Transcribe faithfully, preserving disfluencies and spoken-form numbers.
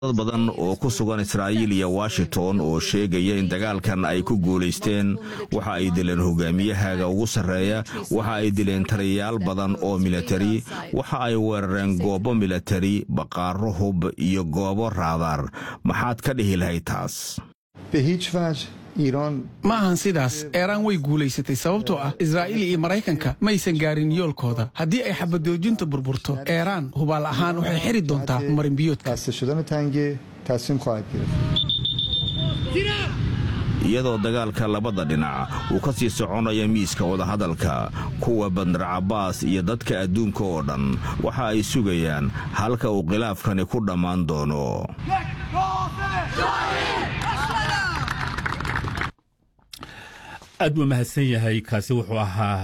dad badan oo ku sugan Israa'iil iyo Washington oo sheegaya in dagaalkan ay ku guuleysteen waxa ay dileen hogaamiyaha ugu sareeya waxa ay dileen taliyayaal badan oo military waxa ay weerareen goobo military baqaaro hub iyo goobo raadar maxaad ka dhihi lahayd taas ma ahan sidaas Iran way guuleysatay sababtoo ah Israa'iil iyo Mareykanka ma aysan gaarin yoolkooda haddii ay xabadoojinta burburto Iran hubaal ahaan waxay xiri doontaa marin biyoodka iyadoo dagaalka labada dhinac uu ka sii soconaya miiska wada hadalka kuwa Bandar Abbas iyo dadka adduunka oo dhan waxa ay sugayaan halka uu khilaafkani ku dhamaan doono aad u mahadsan yahay kaasi wuxuu ahaa